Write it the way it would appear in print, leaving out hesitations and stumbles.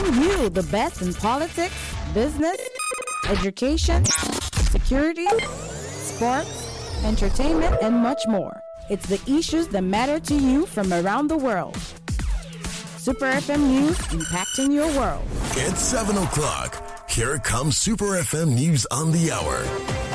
Bringing you the best in politics, business, education, security, sports, entertainment, and much more. It's the issues that matter to you from around the world. Super FM News, impacting your world. It's 7 o'clock. Here comes Super FM News on the hour.